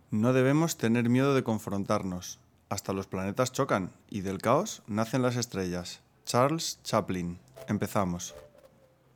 No debemos tener miedo de confrontarnos. Hasta los planetas chocan y del caos nacen las estrellas. Charles Chaplin. Empezamos.